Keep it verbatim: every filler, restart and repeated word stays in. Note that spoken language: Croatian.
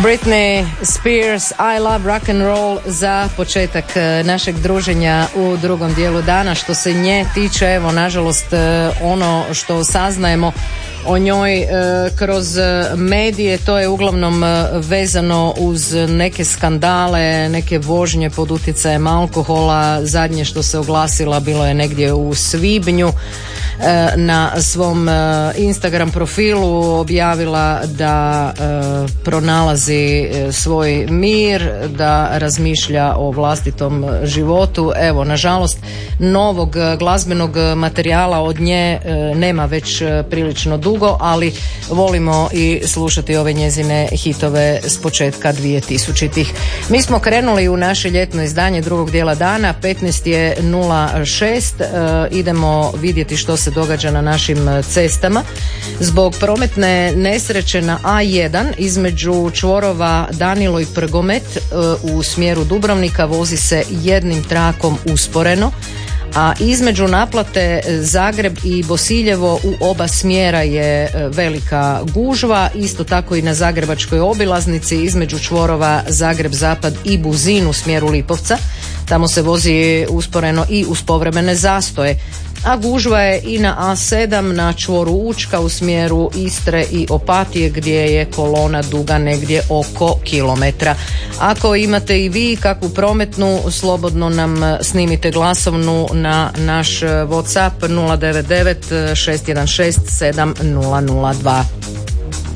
Britney Spears, I Love Rock and Roll za početak našeg druženja u drugom dijelu dana. Što se nje tiče, evo, nažalost, ono što saznajemo o njoj e, kroz medije, to je uglavnom vezano uz neke skandale, neke vožnje pod utjecajem alkohola. Zadnje što se oglasila bilo je negdje u svibnju. E, na svom e, Instagram profilu objavila da e, pronalazi svoj mir, da razmišlja o vlastitom životu. Evo, nažalost, novog glazbenog materijala od nje e, nema već prilično dugo, ali volimo i slušati ove njezine hitove s početka dvije tisućitih. Mi smo krenuli u naše ljetno izdanje drugog dijela dana, petnaest je nula šest, e, idemo vidjeti što se događa na našim cestama. Zbog prometne nesreće na A jedan između čvorova Danilo i Prgomet e, u smjeru Dubrovnika vozi se jednim trakom usporeno, a između naplate Zagreb i Bosiljevo u oba smjera je velika gužva. Isto tako i na zagrebačkoj obilaznici između čvorova Zagreb Zapad i Buzin u smjeru Lipovca. Tamo se vozi usporeno i uz povremene zastoje. A gužva je i na A sedam na čvoru Učka u smjeru Istre i Opatije gdje je kolona duga negdje oko kilometra. Ako imate i vi kakvu prometnu, slobodno nam snimite glasovnu na naš WhatsApp nula devet devet šest jedan šest sedam nula nula dva.